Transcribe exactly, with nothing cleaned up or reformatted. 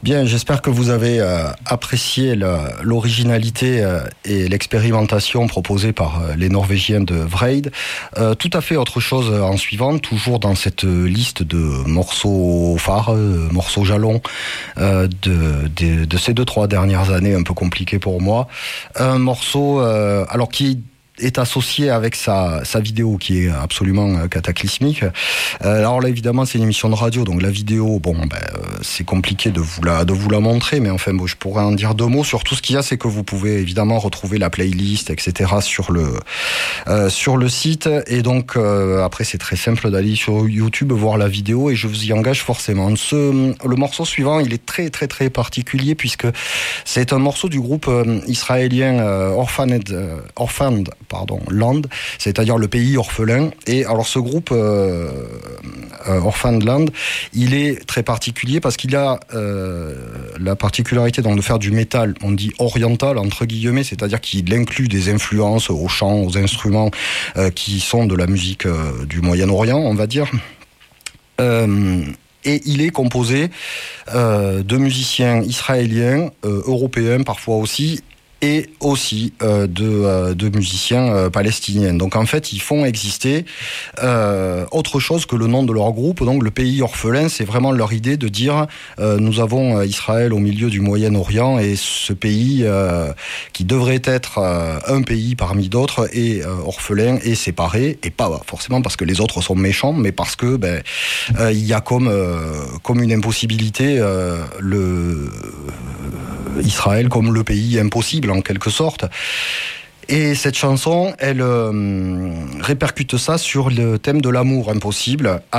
Bien, j'espère que vous avez euh, apprécié le, l'originalité euh, et l'expérimentation proposée par euh, les Norvégiens de Vreid. Euh, tout à fait autre chose en suivant, toujours dans cette liste de morceaux phares, euh, morceaux jalons euh, de, de, de ces deux, trois dernières années un peu compliquées pour moi. Un morceau, euh, alors qui est associé avec sa, sa vidéo qui est absolument cataclysmique. Euh, alors là, évidemment, c'est une émission de radio, donc la vidéo, bon, ben, euh, c'est compliqué de vous la, de vous la montrer, mais enfin, bon, je pourrais en dire deux mots. Surtout, ce qu'il y a, c'est que vous pouvez évidemment retrouver la playlist, et cetera sur le, euh, sur le site. Et donc, euh, après, c'est très simple d'aller sur YouTube, voir la vidéo, et je vous y engage forcément. Ce, le morceau suivant, il est très, très, très particulier, puisque c'est un morceau du groupe euh, israélien euh, Orphaned, euh, Orphaned, pardon, Land, c'est-à-dire le pays orphelin. Et alors ce groupe euh, euh, Orphaned Land, il est très particulier parce qu'il a euh, la particularité donc de faire du métal, on dit oriental entre guillemets, c'est-à-dire qu'il inclut des influences au chant, aux instruments euh, qui sont de la musique euh, du Moyen-Orient, on va dire. Euh, Et il est composé euh, de musiciens israéliens, euh, européens parfois aussi, et aussi euh, de, euh, de musiciens euh, palestiniens. Donc en fait, ils font exister euh, autre chose que le nom de leur groupe. Donc le pays orphelin, c'est vraiment leur idée de dire euh, nous avons Israël au milieu du Moyen-Orient et ce pays euh, qui devrait être euh, un pays parmi d'autres est euh, orphelin et séparé, et pas forcément parce que les autres sont méchants, mais parce que ben euh, il y a comme euh, comme une impossibilité euh, le Israël comme le pays impossible en quelque sorte. Et cette chanson, elle euh, répercute ça sur le thème de l'amour impossible.